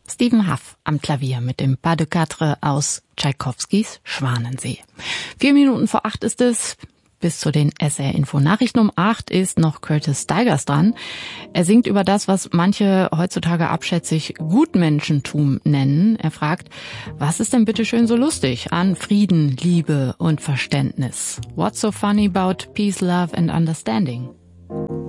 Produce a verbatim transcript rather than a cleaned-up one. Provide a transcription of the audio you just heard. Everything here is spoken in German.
Stephen Huff am Klavier mit dem Pas de Quatre aus Tschaikowskis Schwanensee. Vier Minuten vor acht ist es. Bis zu den S R-Info-Nachrichten um acht ist noch Curtis Stigers dran. Er singt über das, was manche heutzutage abschätzig Gutmenschentum nennen. Er fragt, was ist denn bitte schön so lustig an Frieden, Liebe und Verständnis? What's so funny about peace, love and understanding?